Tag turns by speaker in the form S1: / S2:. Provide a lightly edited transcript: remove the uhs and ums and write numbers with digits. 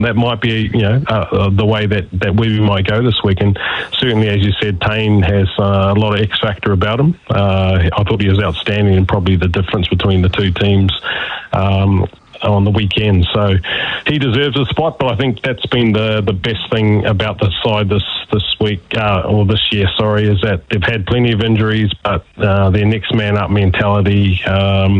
S1: that might be, the way that we might go this week. And certainly, as you said, Taine has a lot of X factor about him. I thought he was outstanding and probably the difference between the two teams on the weekend. So he deserves a spot, but I think that's been the best thing about the side this week, or this year, is that they've had plenty of injuries, but their next man up mentality